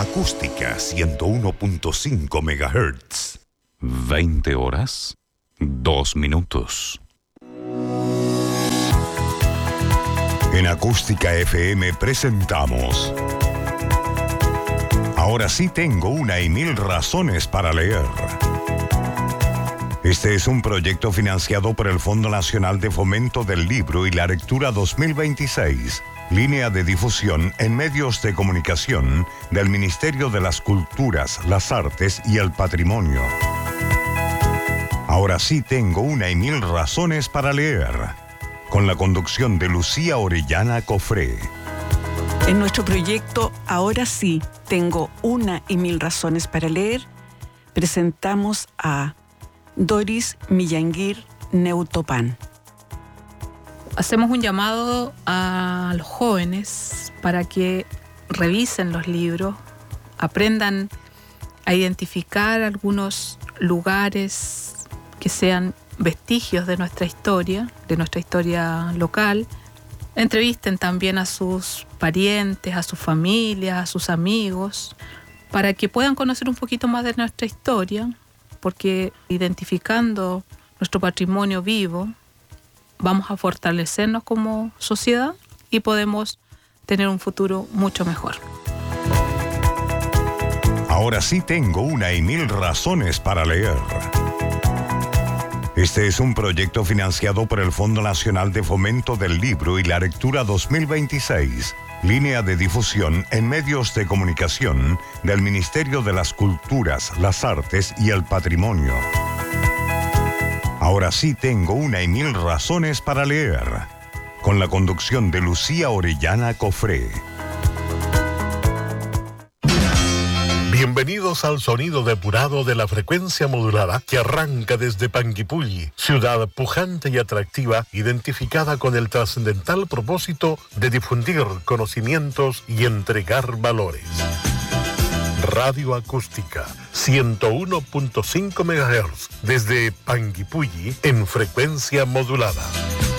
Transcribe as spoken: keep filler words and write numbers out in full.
Acústica ciento uno punto cinco megahertz. veinte horas, dos minutos. En Acústica F M presentamos Ahora sí tengo una y mil razones para leer. Este es un proyecto financiado por el Fondo Nacional de Fomento del Libro y la Lectura dos mil veintiséis, línea de difusión en medios de comunicación del Ministerio de las Culturas, las Artes y el Patrimonio. Ahora sí tengo una y mil razones para leer, con la conducción de Lucía Orellana Cofré. En nuestro proyecto Ahora sí tengo una y mil razones para leer, presentamos a Doris Millanguir Neutopan. Hacemos un llamado a los jóvenes para que revisen los libros, aprendan a identificar algunos lugares que sean vestigios de nuestra historia, de nuestra historia local. Entrevisten también a sus parientes, a sus familias, a sus amigos, para que puedan conocer un poquito más de nuestra historia, porque identificando nuestro patrimonio vivo, vamos a fortalecernos como sociedad y podemos tener un futuro mucho mejor. Ahora sí tengo una y mil razones para leer. Este es un proyecto financiado por el Fondo Nacional de Fomento del Libro y la Lectura dos mil veintiséis, línea de difusión en medios de comunicación del Ministerio de las Culturas, las Artes y el Patrimonio. Ahora sí tengo una y mil razones para leer, con la conducción de Lucía Orellana Cofré. Bienvenidos al sonido depurado de la frecuencia modulada que arranca desde Panguipulli, ciudad pujante y atractiva, identificada con el trascendental propósito de difundir conocimientos y entregar valores. Radio Acústica ciento uno punto cinco megahertz desde Panguipulli en frecuencia modulada.